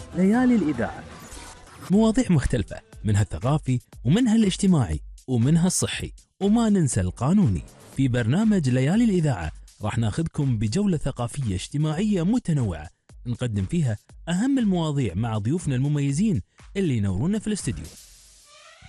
ليالي الإذاعة، مواضيع مختلفة، منها الثقافي ومنها الاجتماعي ومنها الصحي، وما ننسى القانوني. في برنامج ليالي الإذاعة راح ناخذكم بجولة ثقافية اجتماعية متنوعة، نقدم فيها أهم المواضيع مع ضيوفنا المميزين اللي ينورونا في الاستديو.